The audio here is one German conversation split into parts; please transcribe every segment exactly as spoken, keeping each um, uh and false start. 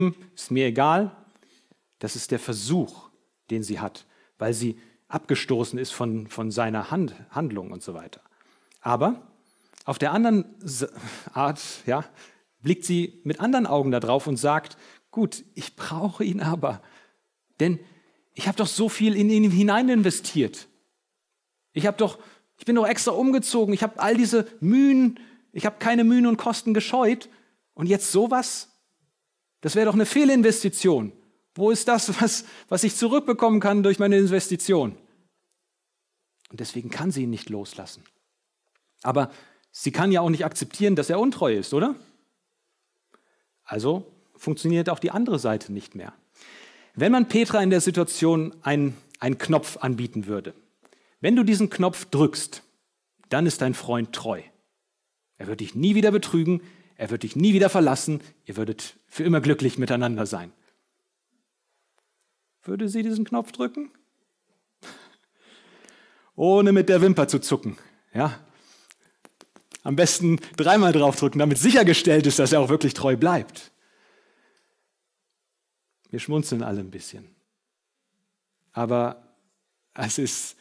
ist mir egal. Das ist der Versuch, den sie hat, weil sie abgestoßen ist von, von seiner Hand, Handlung und so weiter. Aber auf der anderen Art, ja, blickt sie mit anderen Augen da drauf und sagt, gut, ich brauche ihn aber, denn ich habe doch so viel in ihn hinein investiert. Ich habe doch, ich bin doch extra umgezogen, ich habe all diese Mühen, ich habe keine Mühen und Kosten gescheut und jetzt sowas, das wäre doch eine Fehlinvestition. Wo ist das, was, was ich zurückbekommen kann durch meine Investition? Und deswegen kann sie ihn nicht loslassen. Aber sie kann ja auch nicht akzeptieren, dass er untreu ist, oder? Also funktioniert auch die andere Seite nicht mehr. Wenn man Petra in der Situation einen, einen Knopf anbieten würde, wenn du diesen Knopf drückst, dann ist dein Freund treu. Er wird dich nie wieder betrügen, er wird dich nie wieder verlassen, ihr würdet für immer glücklich miteinander sein. Würde sie diesen Knopf drücken? Ohne mit der Wimper zu zucken. Ja? Am besten dreimal draufdrücken, damit sichergestellt ist, dass er auch wirklich treu bleibt. Wir schmunzeln alle ein bisschen. Aber es ist,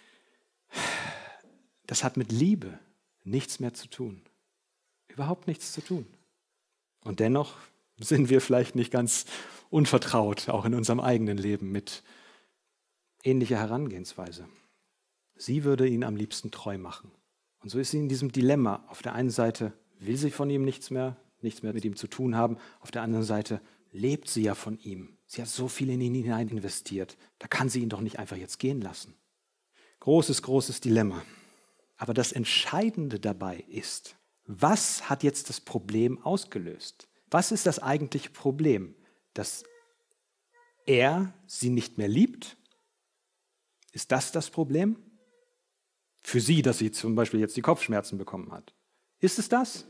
das hat mit Liebe nichts mehr zu tun. Überhaupt nichts zu tun. Und dennoch sind wir vielleicht nicht ganz unvertraut, auch in unserem eigenen Leben, mit ähnlicher Herangehensweise. Sie würde ihn am liebsten treu machen. Und so ist sie in diesem Dilemma. Auf der einen Seite will sie von ihm nichts mehr, nichts mehr mit ihm zu tun haben. Auf der anderen Seite lebt sie ja von ihm. Sie hat so viel in ihn hinein investiert. Da kann sie ihn doch nicht einfach jetzt gehen lassen. Großes, großes Dilemma. Aber das Entscheidende dabei ist, was hat jetzt das Problem ausgelöst? Was ist das eigentliche Problem? Dass er sie nicht mehr liebt? Ist das das Problem? Für sie, dass sie zum Beispiel jetzt die Kopfschmerzen bekommen hat. Ist es das?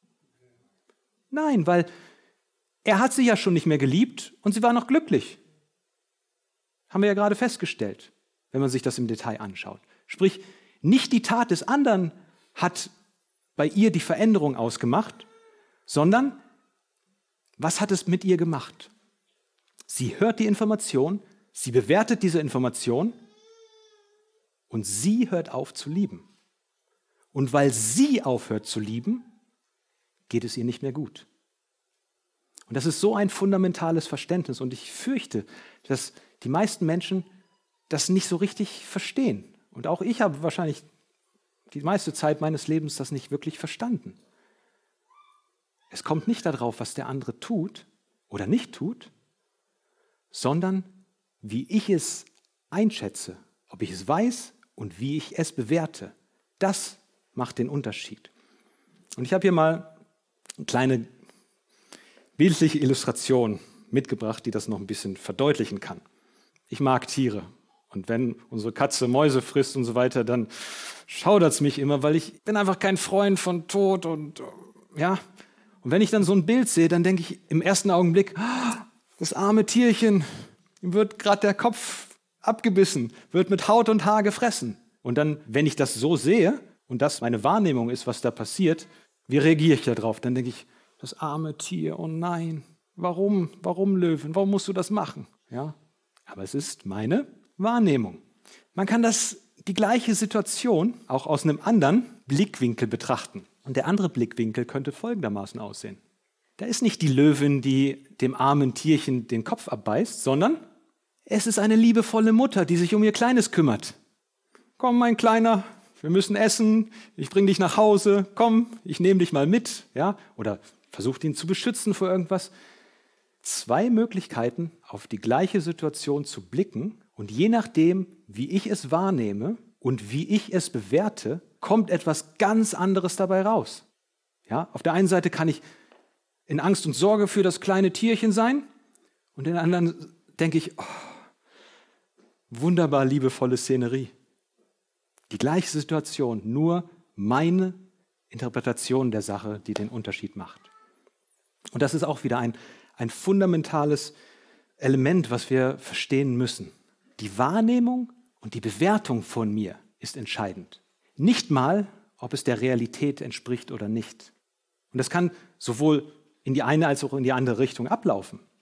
Nein, weil er hat sie ja schon nicht mehr geliebt und sie war noch glücklich. Haben wir ja gerade festgestellt, wenn man sich das im Detail anschaut. Sprich, nicht die Tat des anderen hat bei ihr die Veränderung ausgemacht, sondern was hat es mit ihr gemacht? Sie hört die Information, sie bewertet diese Information und sie hört auf zu lieben. Und weil sie aufhört zu lieben, geht es ihr nicht mehr gut. Und das ist so ein fundamentales Verständnis und ich fürchte, dass die meisten Menschen das nicht so richtig verstehen. Und auch ich habe wahrscheinlich die meiste Zeit meines Lebens das nicht wirklich verstanden. Es kommt nicht darauf, was der andere tut oder nicht tut, sondern wie ich es einschätze, ob ich es weiß und wie ich es bewerte. Das macht den Unterschied. Und ich habe hier mal eine kleine bildliche Illustration mitgebracht, die das noch ein bisschen verdeutlichen kann. Ich mag Tiere. Und wenn unsere Katze Mäuse frisst und so weiter, dann schaudert es mich immer, weil ich bin einfach kein Freund von Tod und ja. Und wenn ich dann so ein Bild sehe, dann denke ich im ersten Augenblick, das arme Tierchen, ihm wird gerade der Kopf abgebissen, wird mit Haut und Haar gefressen. Und dann, wenn ich das so sehe und das meine Wahrnehmung ist, was da passiert, wie reagiere ich darauf? Dann denke ich, das arme Tier, oh nein, warum, warum Löwen, warum musst du das machen? Ja, aber es ist meine Wahrnehmung. Man kann das, die gleiche Situation auch aus einem anderen Blickwinkel betrachten. Und der andere Blickwinkel könnte folgendermaßen aussehen. Da ist nicht die Löwin, die dem armen Tierchen den Kopf abbeißt, sondern es ist eine liebevolle Mutter, die sich um ihr Kleines kümmert. Komm, mein Kleiner, wir müssen essen, ich bringe dich nach Hause, komm, ich nehme dich mal mit. Ja? Oder versucht ihn zu beschützen vor irgendwas. Zwei Möglichkeiten, auf die gleiche Situation zu blicken. Und je nachdem, wie ich es wahrnehme und wie ich es bewerte, kommt etwas ganz anderes dabei raus. Ja, auf der einen Seite kann ich in Angst und Sorge für das kleine Tierchen sein und in der anderen denke ich, oh, wunderbar liebevolle Szenerie. Die gleiche Situation, nur meine Interpretation der Sache, die den Unterschied macht. Und das ist auch wieder ein, ein fundamentales Element, was wir verstehen müssen. Die Wahrnehmung und die Bewertung von mir ist entscheidend. Nicht mal, ob es der Realität entspricht oder nicht. Und das kann sowohl in die eine als auch in die andere Richtung ablaufen.